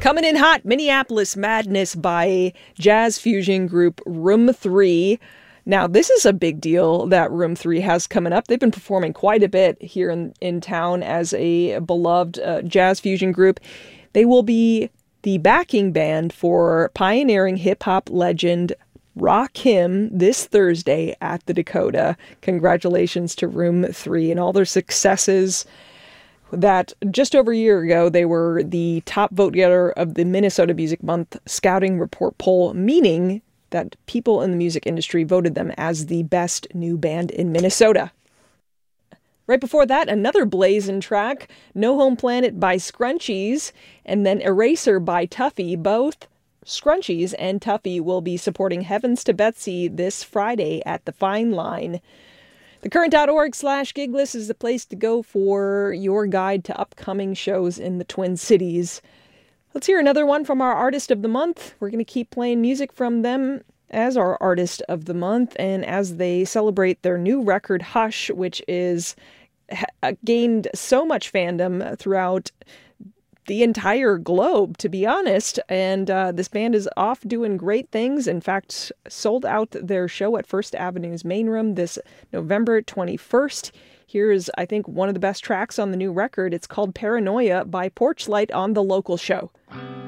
Coming in hot, Minneapolis Madness by jazz fusion group Room 3. Now, this is a big deal that Room 3 has coming up. They've been performing quite a bit here in town as a beloved jazz fusion group. They will be the backing band for pioneering hip-hop legend Rakim this Thursday at the Dakota. Congratulations to Room 3 and all their successes. That just over a year ago, they were the top vote getter of the Minnesota Music Month Scouting Report poll, meaning that people in the music industry voted them as the best new band in Minnesota. Right before that, another blazing track, No Home Planet by Scrunchies, and then Eraser by Tuffy. Both Scrunchies and Tuffy will be supporting Heavens to Betsy this Friday at the Fine Line. TheCurrent.org/giglist is the place to go for your guide to upcoming shows in the Twin Cities. Let's hear another one from our Artist of the Month. We're going to keep playing music from them as our Artist of the Month, and as they celebrate their new record, Hush, which is gained so much fandom throughout the entire globe, to be honest, and this band is off doing great things. In fact, sold out their show at First Avenue's Main Room this November 21st. Here's, I think, one of the best tracks on the new record. It's called Paranoia by Porchlight on The Local Show.